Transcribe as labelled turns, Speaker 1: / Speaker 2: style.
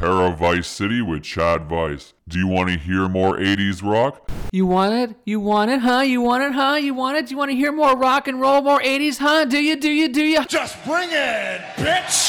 Speaker 1: Terra Vice City with Chad Vice. Do you want to hear more 80s rock?
Speaker 2: You want it? You want it, huh? You want it, huh? You want it? Do you want to hear more rock and roll, more 80s, huh? Do you?
Speaker 3: Just bring it, bitch!